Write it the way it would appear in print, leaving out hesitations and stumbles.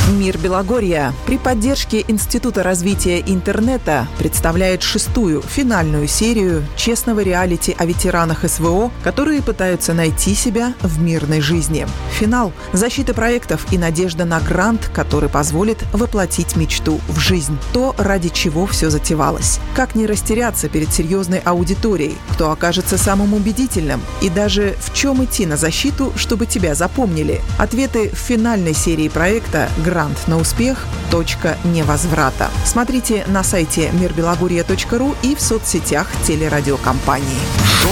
Мир Белогорья при поддержке Института развития интернета представляет 6-ю финальную серию честного реалити о ветеранах СВО, которые пытаются найти себя в мирной жизни. Финал – защита проектов и надежда на грант, который позволит воплотить мечту в жизнь. То, ради чего все затевалось. Как не растеряться перед серьезной аудиторией, кто окажется самым убедительным и даже в чем идти на защиту, чтобы тебя запомнили. Ответы в финальной серии проекта «Грант на успех. Точка невозврата». Смотрите на сайте mirbelogorья.ру и в соцсетях телерадиокомпании.